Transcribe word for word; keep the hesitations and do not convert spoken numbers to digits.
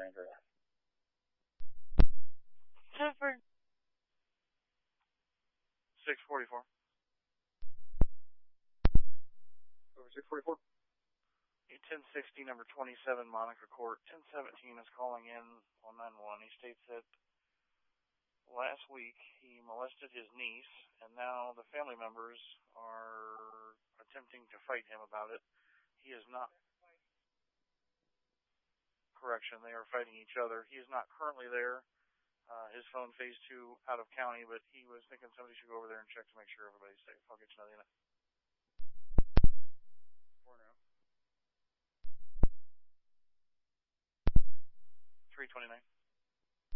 Ranger. Super. six forty-four. Over six forty-four. ten sixty, number twenty-seven, Monica Court. ten seventeen is calling in on nine one. He states that last week he molested his niece, and now the family members are attempting to fight him about it. He is not... Correction, they are fighting each other. He is not currently there. Uh, his phone phase two out of county, but he was thinking somebody should go over there and check to make sure everybody's safe. I'll get you another unit. Four now. three twenty-nine.